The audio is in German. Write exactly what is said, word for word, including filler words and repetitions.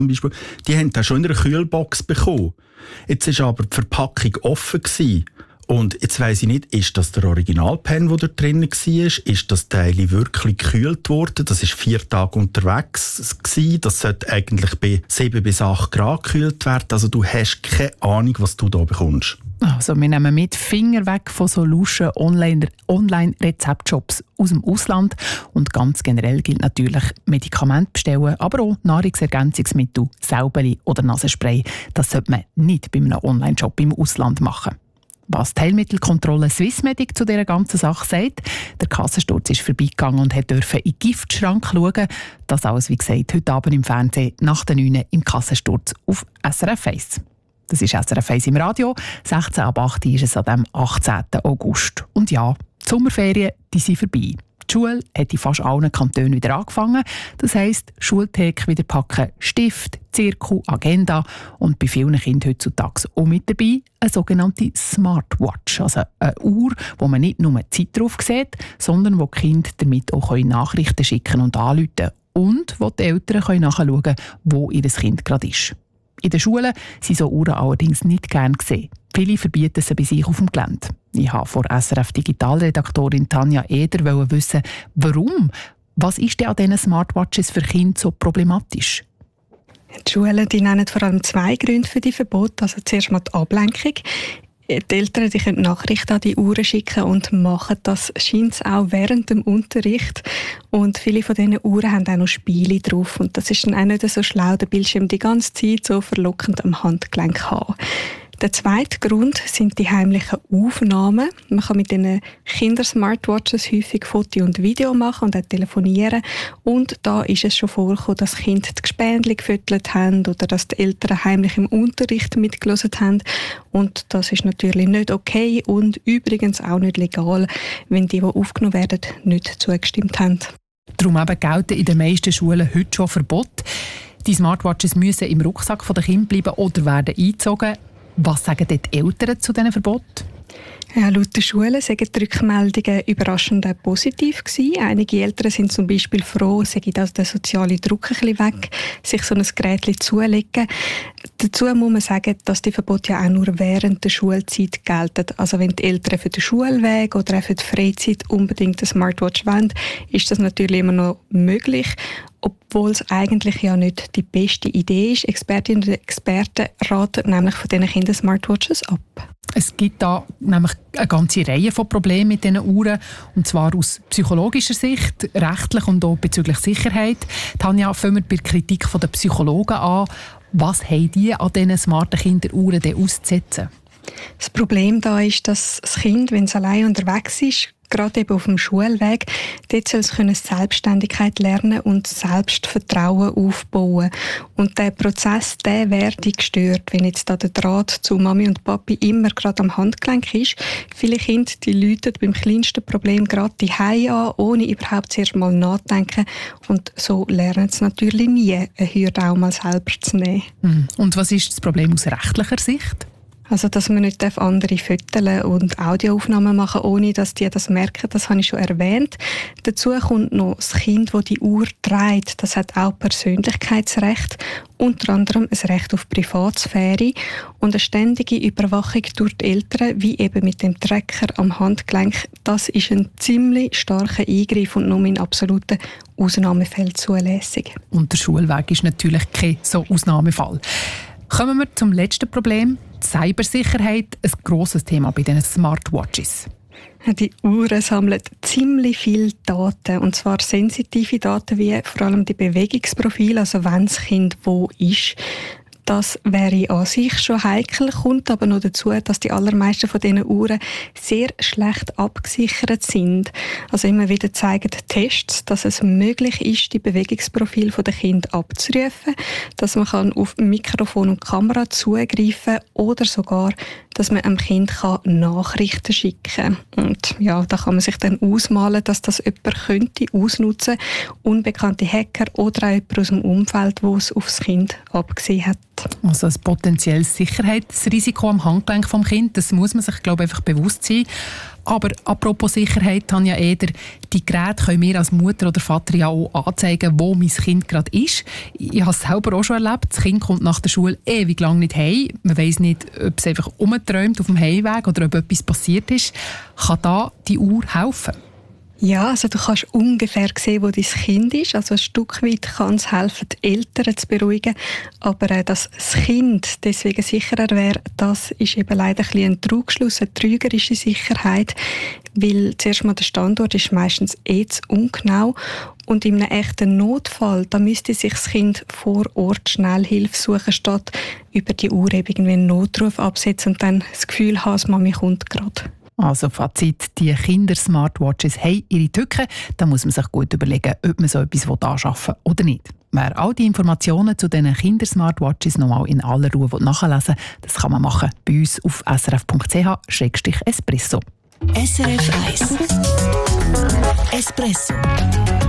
zum Beispiel, die haben das schon in einer Kühlbox bekommen. Jetzt war aber die Verpackung offen gewesen. Und jetzt weiss ich nicht, ist das der Originalpen, der da drin war? Ist das Teil wirklich gekühlt worden? Das war vier Tage unterwegs gewesen. Das sollte eigentlich bei sieben bis acht Grad gekühlt werden. Also du hast keine Ahnung, was du da bekommst. Also wir nehmen mit Finger weg von so luschen Online-Rezeptshops aus dem Ausland. Und ganz generell gilt natürlich Medikamente bestellen, aber auch Nahrungsergänzungsmittel, Säubeli oder Nasenspray. Das sollte man nicht bei einem Online-Shop im Ausland machen. Was die Heilmittelkontrolle Swissmedic zu dieser ganzen Sache sagt, der Kassensturz ist vorbeigegangen und durfte in den Giftschrank schauen. Das alles, wie gesagt, heute Abend im Fernsehen nach der neun im Kassensturz auf S R F eins. Das ist S R F eins im Radio. sechzehn ab acht ist es an dem achtzehnten August. Und ja, die Sommerferien die sind vorbei. Die Schule hat in fast allen Kantonen wieder angefangen. Das heisst, Schultheke wieder packen, Stift, Zirkel, Agenda und bei vielen Kindern heutzutage auch mit dabei eine sogenannte Smartwatch, also eine Uhr, wo man nicht nur die Zeit drauf sieht, sondern wo die Kinder damit auch Nachrichten schicken und anrufen und wo die Eltern nachschauen können, wo ihr Kind gerade ist. In den Schulen sind so Uhren allerdings nicht gern gesehen. Viele verbieten sie bei sich auf dem Gelände. Ich wollte von S R F-Digitalredaktorin Tanja Eder wissen, warum? Was ist denn an diesen Smartwatches für Kinder so problematisch? Die Schulen die nennen vor allem zwei Gründe für die Verbote. Also zuerst mal die Ablenkung. Die Eltern die können Nachrichten an die Uhren schicken und machen das scheint auch während dem Unterricht. Und viele von diesen Uhren haben auch noch Spiele drauf. Und das ist dann auch nicht so schlau, den Bildschirm die ganze Zeit so verlockend am Handgelenk haben. Der zweite Grund sind die heimlichen Aufnahmen. Man kann mit diesen Kinder-Smartwatches häufig Foto und Video machen und auch telefonieren. Und da ist es schon vorgekommen, dass Kinder die Gespendli gefüttert haben oder dass die Eltern heimlich im Unterricht mitgelesen haben. Und das ist natürlich nicht okay und übrigens auch nicht legal, wenn die, die aufgenommen werden, nicht zugestimmt haben. Darum eben gelten in den meisten Schulen heute schon Verbote. Die Smartwatches müssen im Rucksack der Kinder bleiben oder werden eingezogen. Was sagen die Eltern zu diesen Verboten? Ja, laut der Schule waren die Rückmeldungen überraschend positiv gewesen. Einige Eltern sind zum Beispiel froh, sei das der soziale Druck ein bisschen weg, sich so ein Gerät zulegen. Dazu muss man sagen, dass die Verbote ja auch nur während der Schulzeit gelten. Also wenn die Eltern für den Schulweg oder auch für die Freizeit unbedingt eine Smartwatch wollen, ist das natürlich immer noch möglich. Obwohl es eigentlich ja nicht die beste Idee ist. Expertinnen und Experten raten nämlich von diesen Kindern Smartwatches ab. Es gibt da nämlich eine ganze Reihe von Problemen mit diesen Uhren, und zwar aus psychologischer Sicht, rechtlich und auch bezüglich Sicherheit. Tanja, fangen wir bei der Kritik der Psychologen an. Was haben die an diesen smarten Kinderuhren denn auszusetzen? Das Problem da ist, dass das Kind, wenn es allein unterwegs ist, gerade eben auf dem Schulweg, dort soll es können Selbstständigkeit lernen und Selbstvertrauen aufbauen. Und der Prozess, der werde gestört, wenn jetzt da der Draht zu Mami und Papi immer gerade am Handgelenk ist. Viele Kinder, die läuten beim kleinsten Problem gerade die Hause an, ohne überhaupt zuerst mal nachzudenken. Und so lernen sie natürlich nie, eine Hürde auch mal selber zu nehmen. Und was ist das Problem aus rechtlicher Sicht? Also, dass man nicht andere Fotos und Audioaufnahmen machen darf, ohne dass die das merken, das habe ich schon erwähnt. Dazu kommt noch das Kind, das die Uhr trägt. Das hat auch Persönlichkeitsrecht, unter anderem ein Recht auf Privatsphäre und eine ständige Überwachung durch die Eltern, wie eben mit dem Tracker am Handgelenk. Das ist ein ziemlich starker Eingriff und nur in absoluten Ausnahmefällen zulässig. Und der Schulweg ist natürlich kein so Ausnahmefall. Kommen wir zum letzten Problem. Die Cybersicherheit, ein grosses Thema bei diesen Smartwatches. Die Uhren sammeln ziemlich viele Daten, und zwar sensitive Daten wie vor allem die Bewegungsprofile, also wenn das Kind wo ist. Das wäre an sich schon heikel, kommt aber noch dazu, dass die allermeisten von diesen Uhren sehr schlecht abgesichert sind. Also immer wieder zeigen Tests, dass es möglich ist, die Bewegungsprofile der Kinder abzurufen, dass man kann auf Mikrofon und Kamera zugreifen oder sogar, dass man einem Kind Nachrichten schicken kann. Und ja, da kann man sich dann ausmalen, dass das jemand könnte ausnutzen, unbekannte Hacker oder auch jemand aus dem Umfeld, der es aufs Kind abgesehen hat. Also ein potenzielles Sicherheitsrisiko am Handgelenk vom Kind, das muss man sich, glaube ich, einfach bewusst sein. Aber apropos Sicherheit, Tanja Eder, die Geräte können mir als Mutter oder Vater ja auch anzeigen, wo mein Kind gerade ist. Ich habe es selber auch schon erlebt. Das Kind kommt nach der Schule ewig lang nicht heim. Man weiss nicht, ob es einfach umträumt auf dem Heimweg oder ob etwas passiert ist. Kann da die Uhr helfen? Ja, also du kannst ungefähr sehen, wo dein Kind ist. Also ein Stück weit kann es helfen, die Eltern zu beruhigen. Aber äh, dass das Kind deswegen sicherer wäre, das ist eben leider ein bisschen ein Trugschluss, eine trügerische Sicherheit. Weil zuerst mal der Standort ist meistens eh zu ungenau. Und in einem echten Notfall, da müsste sich das Kind vor Ort schnell Hilfe suchen, statt über die Uhr irgendwie einen Notruf absetzen und dann das Gefühl haben, die Mami kommt gerade. Also Fazit, die Kinder-Smartwatches haben ihre Tücken. Da muss man sich gut überlegen, ob man so etwas anschaffen will oder nicht. Wer all die Informationen zu diesen Kinder-Smartwatches nochmal in aller Ruhe nachlesen will, das kann man machen bei uns auf s r f punkt c h slash espresso. S R F eins Espresso.